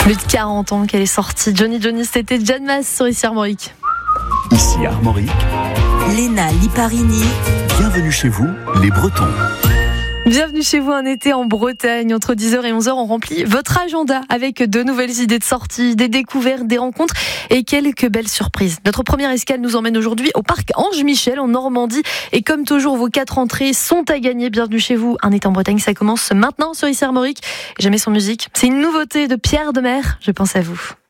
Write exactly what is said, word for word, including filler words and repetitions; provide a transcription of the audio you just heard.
Plus de quarante ans qu'elle est sortie. Johnny Johnny, c'était Jeanne Masse sur ici Armorique. Ici Armorique, Léna Liparini. Bienvenue chez vous, les Bretons. Bienvenue chez vous, un été en Bretagne. Entre dix heures et onze heures, on remplit votre agenda avec de nouvelles idées de sortie, des découvertes, des rencontres et quelques belles surprises. Notre première escale nous emmène aujourd'hui au parc Ange Michel en Normandie. Et comme toujours, vos quatre entrées sont à gagner. Bienvenue chez vous. Un été en Bretagne, ça commence maintenant sur ici Armorique. Jamais sans musique. C'est une nouveauté de Pierre Demer. Je pense à vous.